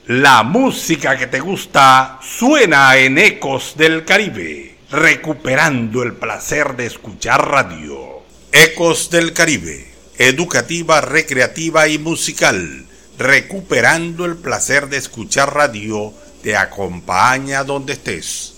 La música que te gusta suena en Ecos del Caribe, recuperando el placer de escuchar radio. Ecos del Caribe, educativa, recreativa y musical, recuperando el placer de escuchar radio, te acompaña donde estés.